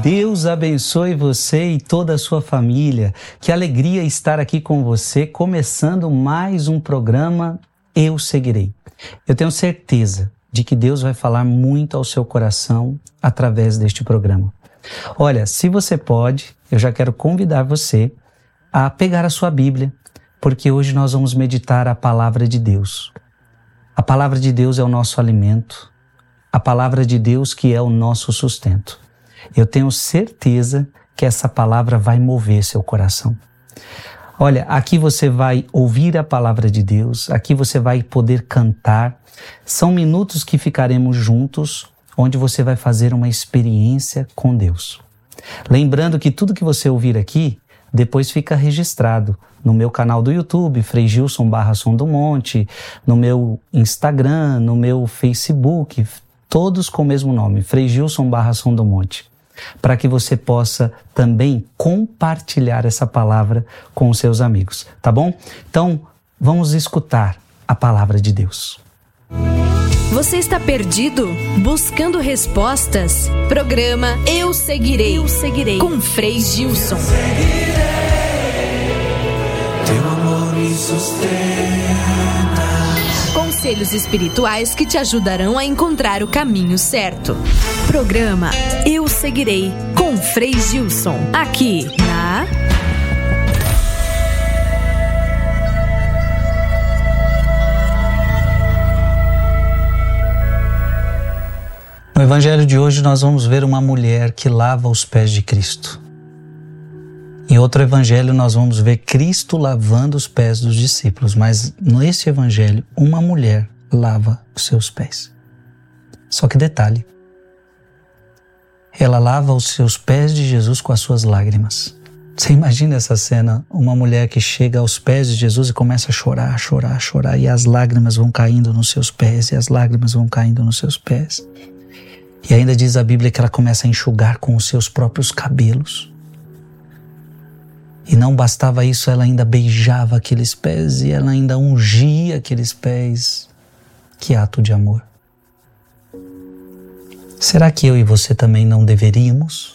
Deus abençoe você e toda a sua família. Que alegria estar aqui com você, começando mais um programa Eu Seguirei. Eu tenho certeza de que Deus vai falar muito ao seu coração através deste programa. Olha, se você pode, eu já quero convidar você a pegar a sua Bíblia, porque hoje nós vamos meditar a palavra de Deus. A palavra de Deus é o nosso alimento, a palavra de Deus que é o nosso sustento. Eu tenho certeza que essa palavra vai mover seu coração. Olha, aqui você vai ouvir a palavra de Deus, aqui você vai poder cantar. São minutos que ficaremos juntos, onde você vai fazer uma experiência com Deus. Lembrando que tudo que você ouvir aqui, depois fica registrado no meu canal do YouTube, Frei Gilson Som do Monte, no meu Instagram, no meu Facebook, todos com o mesmo nome, Frei Gilson Som do Monte, para que você possa também compartilhar essa palavra com os seus amigos, tá bom? Então, vamos escutar a palavra de Deus. Você está perdido? Buscando respostas? Programa Eu Seguirei. Eu Seguirei. Com Frei Gilson. Teu amor me sustenta. Conselhos espirituais que te ajudarão a encontrar o caminho certo. Programa Eu Seguirei. Com Frei Gilson. Aqui na... No Evangelho de hoje nós vamos ver uma mulher que lava os pés de Cristo. Em outro Evangelho nós vamos ver Cristo lavando os pés dos discípulos, mas nesse Evangelho uma mulher lava os seus pés. Só que detalhe, ela lava os seus pés de Jesus com as suas lágrimas. Você imagina essa cena, uma mulher que chega aos pés de Jesus e começa a chorar, chorar, chorar, e as lágrimas vão caindo nos seus pés, e as lágrimas vão caindo nos seus pés. E ainda diz a Bíblia que ela começa a enxugar com os seus próprios cabelos. E não bastava isso, ela ainda beijava aqueles pés e ela ainda ungia aqueles pés. Que ato de amor. Será que eu e você também não deveríamos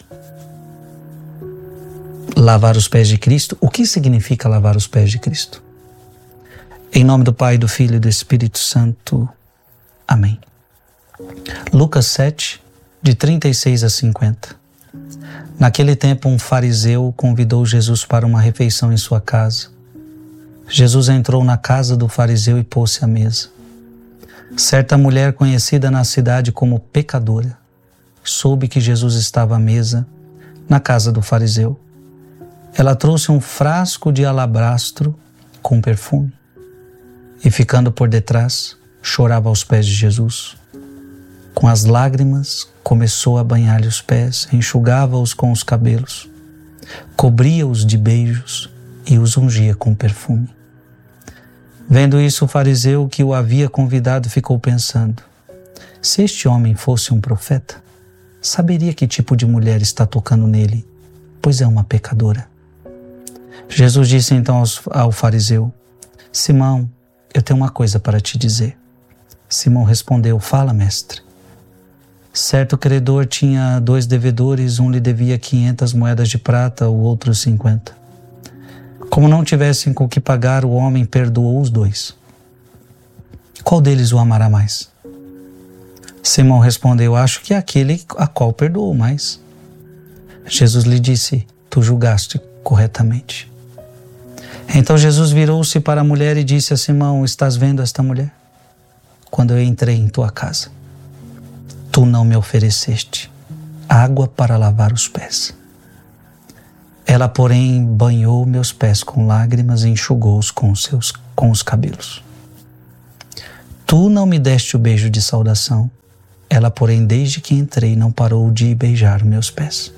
lavar os pés de Cristo? O que significa lavar os pés de Cristo? Em nome do Pai, do Filho e do Espírito Santo. Amém. Lucas 7, de 36 a 50. Naquele tempo, um fariseu convidou Jesus para uma refeição em sua casa. Jesus entrou na casa do fariseu e pôs-se à mesa. Certa mulher conhecida na cidade como pecadora soube que Jesus estava à mesa na casa do fariseu. Ela trouxe um frasco de alabastro com perfume e, ficando por detrás, chorava aos pés de Jesus. Com as lágrimas, começou a banhar-lhe os pés, enxugava-os com os cabelos, cobria-os de beijos e os ungia com perfume. Vendo isso, o fariseu que o havia convidado ficou pensando: se este homem fosse um profeta, saberia que tipo de mulher está tocando nele, pois é uma pecadora. Jesus disse então ao fariseu: Simão, eu tenho uma coisa para te dizer. Simão respondeu: fala, mestre. Certo credor tinha 2 devedores, um lhe devia 500 moedas de prata, o outro 50. Como não tivessem com o que pagar, o homem perdoou os 2. Qual deles o amará mais? Simão respondeu: acho que é aquele a qual perdoou mais. Jesus lhe disse: tu julgaste corretamente. Então Jesus virou-se para a mulher e disse a Simão: estás vendo esta mulher? Quando eu entrei em tua casa, tu não me ofereceste água para lavar os pés. Ela, porém, banhou meus pés com lágrimas e enxugou-os com os cabelos. Tu não me deste o beijo de saudação. Ela, porém, desde que entrei, não parou de beijar meus pés.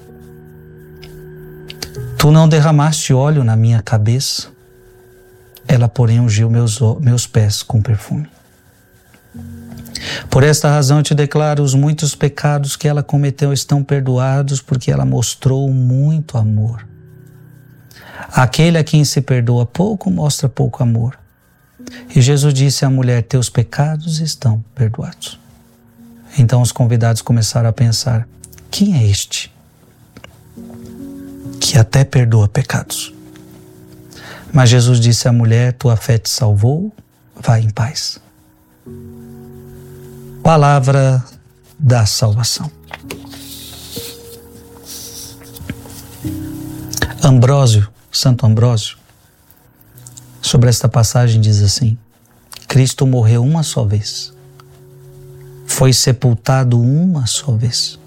Tu não derramaste óleo na minha cabeça. Ela, porém, ungiu meus pés com perfume. Por esta razão eu te declaro, os muitos pecados que ela cometeu estão perdoados, porque ela mostrou muito amor. Aquele a quem se perdoa pouco, mostra pouco amor. E Jesus disse à mulher: teus pecados estão perdoados. Então os convidados começaram a pensar: quem é este? que até perdoa pecados. Mas Jesus disse à mulher: tua fé te salvou, vai em paz. Palavra da salvação. Ambrósio, Santo Ambrósio, sobre esta passagem diz assim: Cristo morreu uma só vez, foi sepultado uma só vez.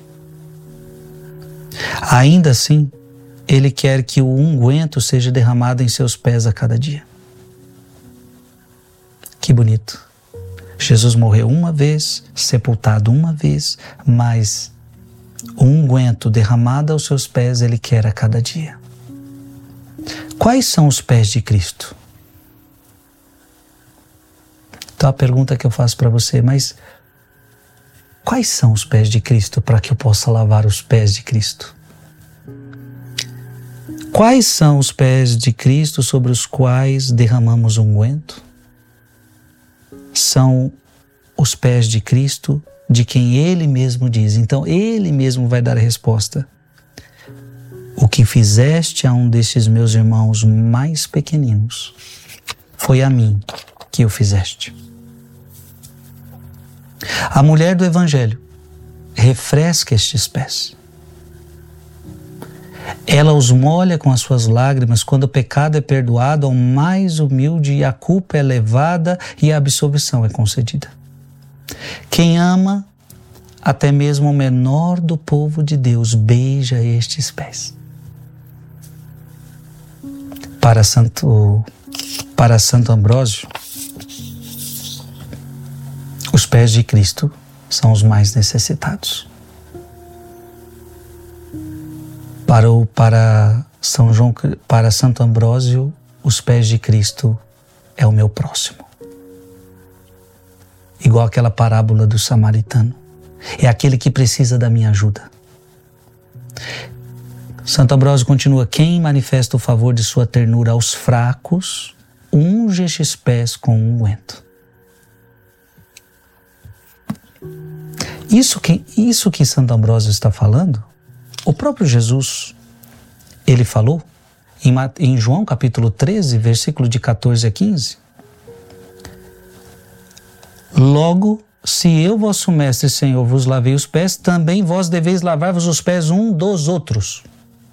Ainda assim, Ele quer que o unguento seja derramado em seus pés a cada dia. Que bonito. Jesus morreu uma vez, sepultado uma vez, mas o unguento derramado aos seus pés Ele quer a cada dia. Quais são os pés de Cristo? Então a pergunta que eu faço para você, mas quais são os pés de Cristo para que eu possa lavar os pés de Cristo? Quais são os pés de Cristo sobre os quais derramamos unguento? São os pés de Cristo, de quem Ele mesmo diz. Então Ele mesmo vai dar a resposta. O que fizeste a um destes meus irmãos mais pequeninos, foi a mim que o fizeste. A mulher do Evangelho refresca estes pés. Ela os molha com as suas lágrimas quando o pecado é perdoado ao mais humilde e a culpa é levada e a absolvição é concedida. Quem ama, até mesmo o menor do povo de Deus, beija estes pés. Para Santo Ambrósio, os pés de Cristo são os mais necessitados. Para Santo Ambrósio, os pés de Cristo é o meu próximo. Igual aquela parábola do samaritano. É aquele que precisa da minha ajuda. Santo Ambrósio continua: quem manifesta o favor de sua ternura aos fracos, unge estes pés com unguento. Isso que Santo Ambrósio está falando, o próprio Jesus, ele falou em João capítulo 13, versículo de 14 a 15. Logo, se eu, vosso mestre e Senhor, vos lavei os pés, também vós deveis lavar-vos os pés um dos outros.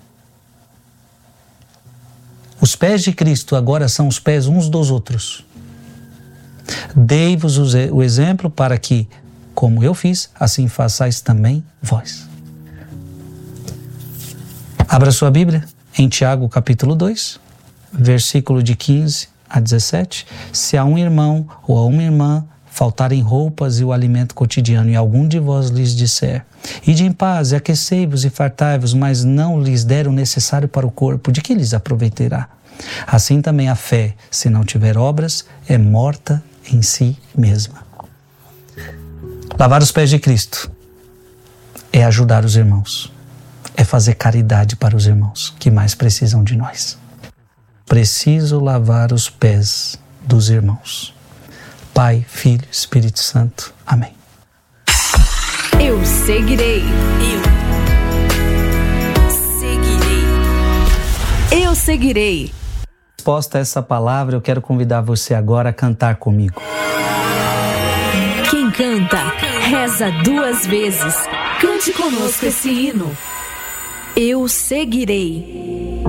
Os pés de Cristo agora são os pés uns dos outros. Dei-vos o exemplo para que, como eu fiz, assim façais também vós. Abra sua Bíblia em Tiago capítulo 2, versículo de 15 a 17. Se a um irmão ou a uma irmã faltarem roupas e o alimento cotidiano, e algum de vós lhes disser: ide em paz, e aquecei-vos e fartai-vos, mas não lhes der o necessário para o corpo, de que lhes aproveitará? Assim também a fé, se não tiver obras, é morta em si mesma. Lavar os pés de Cristo é ajudar os irmãos, é fazer caridade para os irmãos que mais precisam de nós. Preciso lavar os pés dos irmãos. Pai, Filho, Espírito Santo. Amém. Eu seguirei. Eu seguirei. Resposta a essa palavra, eu quero convidar você agora a cantar comigo. Quem canta, reza 2 vezes. Cante conosco esse hino. Eu seguirei.